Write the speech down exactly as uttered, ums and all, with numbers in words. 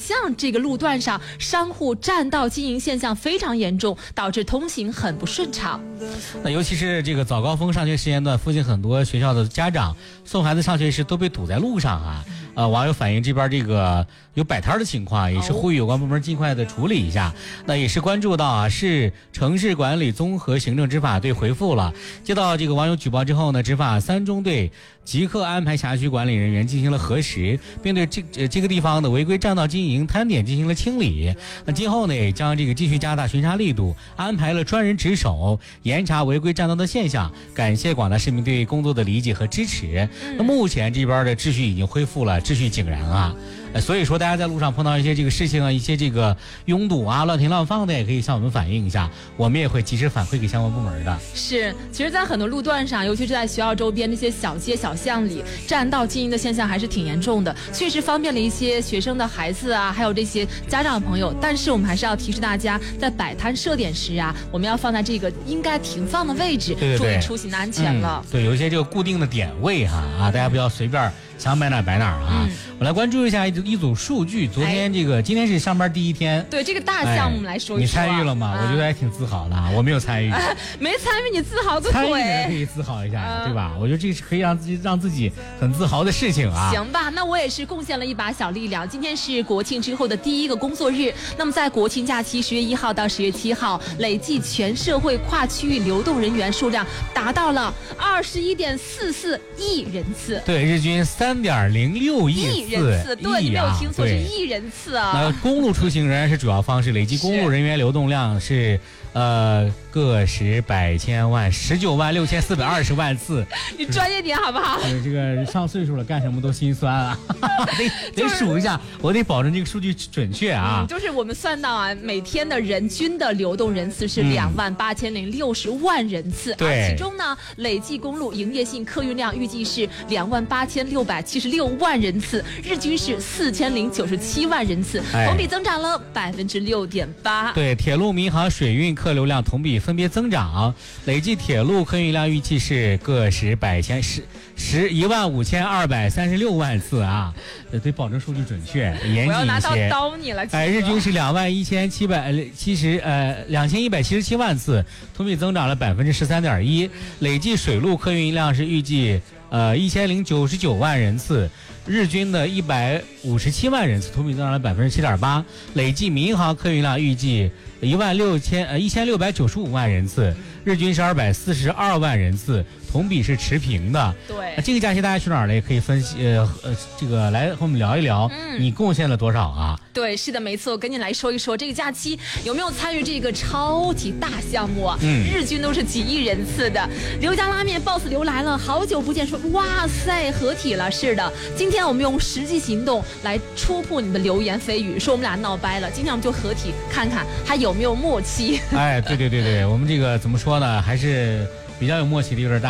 象这个路段上商户占道经营现象非常严重，导致通行很不顺畅。 那尤其是这个早高峰上学时间段，附近很多学校的家长送孩子上学时都被堵在路上啊。呃，网友反映这边这个有摆摊的情况，也是呼吁有关部门尽快的处理一下。那也是关注到啊，市城市管理综合行政执法队回复了，接到这个网友举报之后呢，执法三中队即刻安排辖区管理人员进行了核实，并对这呃这个地方的违规占道经营摊点进行了清理。那今后呢，也将这个继续加大巡查力度，安排了专人值守，严查违规占道的现象。感谢广大市民对工作的理解和支持。那目前这边的秩序已经恢复了，秩序井然啊。呃，所以说大家在路上碰到一些这个事情啊，一些这个拥堵啊、乱停乱放的，也可以向我们反映一下，我们也会及时反馈给相关部门的。 是，其实在很多路段上，尤其是在学校周边这些小街小巷里，占道经营的现象还是挺严重的，确实方便了一些学生的孩子啊，还有这些家长朋友。但是我们还是要提示大家，在摆摊设点时啊，我们要放在这个应该停放的位置， 对对对， 注意出行的安全了。 嗯、对，有一些这个固定的点位哈啊，大家不要随便想摆哪摆哪啊。嗯、我来关注一下一一组数据，昨天这个、哎、今天是上班第一天， 对这个大项目来说一说、啊哎， 你参与了吗？啊、我觉得还挺自豪的，我没有参与， 啊、没参与你自豪个鬼， 参与的可以自豪一下、啊、对吧？我觉得这是可以让自己让自己很自豪的事情啊。 行吧，那我也是贡献了一把小力量。今天是国庆之后的第一个工作日，那么在国庆假期十月一号到十月七号，累计全社会跨区域流动人员数量达到了二十一点四四亿人次， 对，日均三点零六亿人次，对，你没有听错，是亿人次啊。 那公路出行仍然是主要方式，累计公路人员流动量是呃个十百千万十九万六千四百二十万次。 你专业点好不好？ 这个上岁数了，干什么都心酸啊，得得数一下，我得保证这个数据准确啊。 嗯、就是我们算到啊，每天的人均的流动人次是两万八千零六十万人次， 对、 啊，其中呢，累计公路营业性客运量预计是两万八千六百七十六万人次，日均是四千零九十七万人次，同比增长了百分之六点八。 对，铁路、民航、水运客流量同比分别增长，累计铁路客运量预计是个十百千十十一万五千二百三十六万次啊，得保证数据准确，严谨一些。我要拿刀刀你了， 哎，日均是两万一千七百七十呃两千一百七十七万次，同比增长了百分之十三点一。累计水路客运量是预计呃一千零九十九万人次。日均的一百五十七万人次，同比增长了百分之七点八。累计民航客运量预计一万六千呃一千六百九十五万人次，日均是二百四十二万人次，同比是持平的。 对， 这个假期大家去哪儿了？也可以分析呃呃这个来和我们聊一聊，嗯、你贡献了多少啊？ 对，是的，没错，我跟你来说一说这个假期有没有参与这个超级大项目啊？嗯，日均都是几亿人次的。刘家拉面 boss 刘来了，好久不见，说哇塞合体了。是的，今天我们用实际行动来戳破你的流言蜚语，说我们俩闹掰了。今天我们就合体，看看还有没有默契。 哎，对对对对，我们这个怎么说呢？还是比较有默契的，有点大。